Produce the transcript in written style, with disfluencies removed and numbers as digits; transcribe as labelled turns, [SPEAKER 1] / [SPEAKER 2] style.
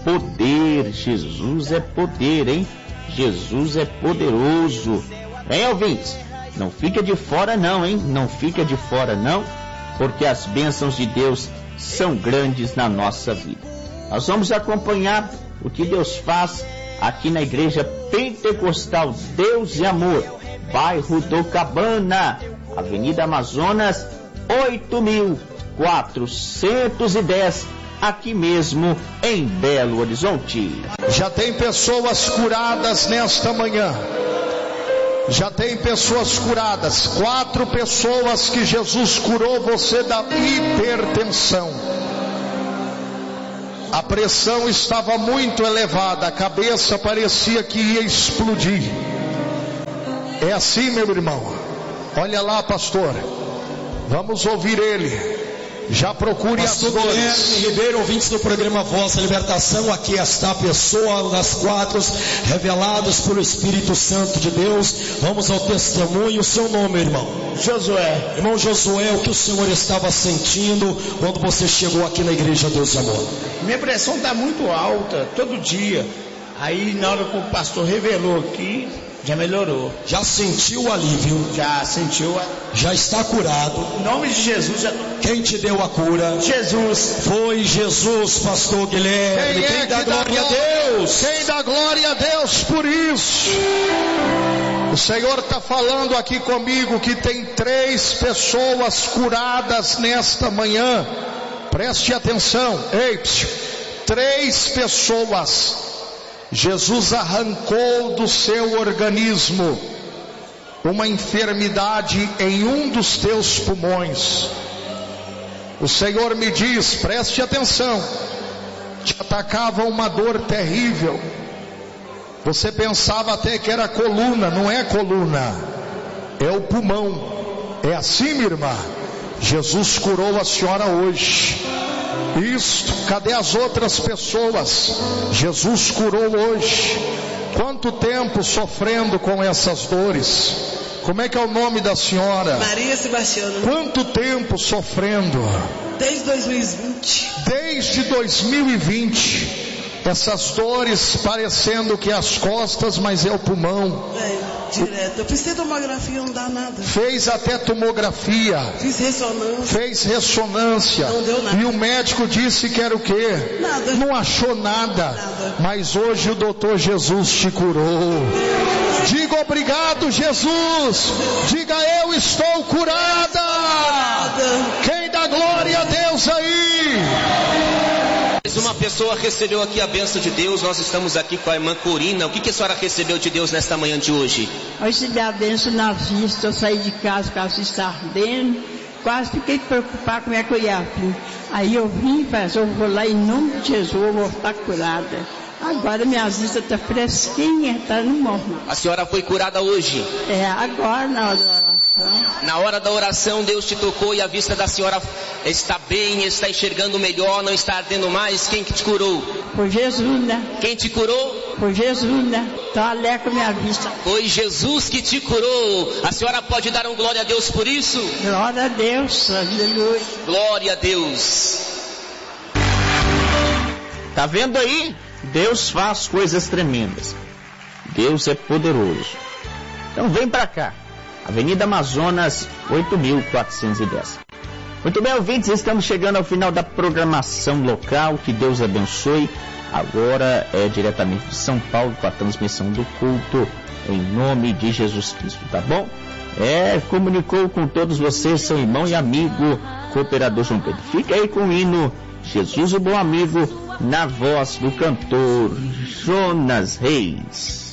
[SPEAKER 1] poder, Jesus é poder, hein? Jesus é poderoso. Hein, ouvintes? Não fica de fora não, hein? Não fica de fora não, porque as bênçãos de Deus são grandes na nossa vida. Nós vamos acompanhar o que Deus faz aqui na Igreja Pentecostal Deus e Amor, bairro do Cabana, Avenida Amazonas, 8.410, aqui mesmo em Belo Horizonte.
[SPEAKER 2] Já tem pessoas curadas nesta manhã. Já tem pessoas curadas. 4 pessoas que Jesus curou você da hipertensão. A pressão estava muito elevada, a cabeça parecia que ia explodir. É assim, meu irmão. Olha lá, pastor. Vamos ouvir ele. Já procure
[SPEAKER 3] Pastor
[SPEAKER 2] as dores.
[SPEAKER 3] Guilherme Ribeiro, ouvintes do programa Voz da Libertação. Aqui está a pessoa das 4 reveladas pelo Espírito Santo de Deus. Vamos ao testemunho. O seu nome, irmão?
[SPEAKER 4] Josué.
[SPEAKER 3] Irmão Josué, o que o senhor estava sentindo quando você chegou aqui na Igreja Deus e Amor?
[SPEAKER 4] Minha pressão está muito alta, todo dia. Aí na hora que o pastor revelou aqui, já melhorou.
[SPEAKER 3] Já sentiu o alívio?
[SPEAKER 4] Já sentiu.
[SPEAKER 3] Já está curado?
[SPEAKER 4] Em nome de Jesus.
[SPEAKER 3] Quem te deu a cura?
[SPEAKER 4] Jesus.
[SPEAKER 3] Foi Jesus, pastor Guilherme. Quem dá glória a Deus?
[SPEAKER 2] Quem dá glória a Deus por isso? O Senhor está falando aqui comigo que tem 3 pessoas curadas nesta manhã. Preste atenção. Ei, 3 pessoas. Jesus arrancou do seu organismo uma enfermidade em um dos teus pulmões. O Senhor me diz, preste atenção, te atacava uma dor terrível. Você pensava até que era coluna, não é coluna, é o pulmão. É assim, minha irmã? Jesus curou a senhora hoje. Isto, cadê as outras pessoas? Jesus curou hoje. Quanto tempo sofrendo com essas dores? Como é que é o nome da senhora?
[SPEAKER 5] Maria Sebastiana.
[SPEAKER 2] Quanto tempo sofrendo?
[SPEAKER 5] Desde 2020.
[SPEAKER 2] Desde 2020. Essas dores parecendo que é as costas, mas é o pulmão.
[SPEAKER 5] Direto. Eu fiz tomografia, não dá nada.
[SPEAKER 2] Fez até tomografia.
[SPEAKER 5] Fiz ressonância.
[SPEAKER 2] Fez ressonância.
[SPEAKER 5] Não deu nada.
[SPEAKER 2] E o médico disse que era o quê?
[SPEAKER 5] Nada.
[SPEAKER 2] Não achou nada. Mas hoje o doutor Jesus te curou. Diga obrigado, Jesus. Diga, eu estou curada. Quem dá glória a Deus aí?
[SPEAKER 6] Uma pessoa recebeu aqui a bênção de Deus. Nós estamos aqui com a irmã Corina. O que a senhora recebeu de Deus nesta manhã de hoje?
[SPEAKER 7] Eu recebi a bênção na vista. Eu saí de casa, o carro está ardendo. Quase fiquei preocupada como é que eu ia vir. Aí eu vim e falei, eu vou lá em nome de Jesus, eu vou estar curada. Agora minha vista está fresquinha, está no normal.
[SPEAKER 6] A senhora foi curada hoje?
[SPEAKER 7] É, agora na hora da oração.
[SPEAKER 6] Na hora da oração Deus te tocou e a vista da senhora está bem, está enxergando melhor, não está ardendo mais. Quem que te curou?
[SPEAKER 7] Foi Jesus, né?
[SPEAKER 6] Quem te curou?
[SPEAKER 7] Foi Jesus, né? Então alegre com minha vista.
[SPEAKER 6] Foi Jesus que te curou. A senhora pode dar um glória a Deus por isso?
[SPEAKER 7] Glória a Deus, aleluia.
[SPEAKER 6] Glória a Deus.
[SPEAKER 1] Tá vendo aí? Deus faz coisas tremendas. Deus é poderoso. Então vem pra cá. Avenida Amazonas, 8.410. Muito bem, ouvintes, estamos chegando ao final da programação local. Que Deus abençoe. Agora é diretamente de São Paulo com a transmissão do culto em nome de Jesus Cristo, tá bom? Comunicou com todos vocês, seu irmão e amigo, cooperador João Pedro. Fica aí com o hino Jesus o Bom Amigo, na voz do cantor Jonas Reis.